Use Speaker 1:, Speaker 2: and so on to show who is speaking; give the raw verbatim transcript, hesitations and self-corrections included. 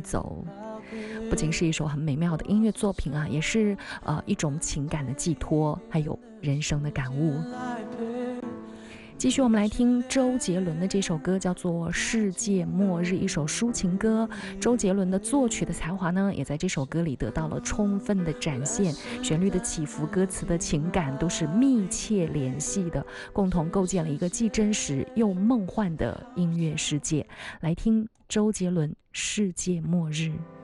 Speaker 1: 走。不仅是一首很美妙的音乐作品啊，也是呃一种情感的寄托，还有人生的感悟。继续我们来听周杰伦的这首歌，叫做《世界末日》，一首抒情歌。周杰伦的作曲的才华呢，也在这首歌里得到了充分的展现，旋律的起伏，歌词的情感都是密切联系的，共同构建了一个既真实又梦幻的音乐世界。来听周杰伦《世界末日》。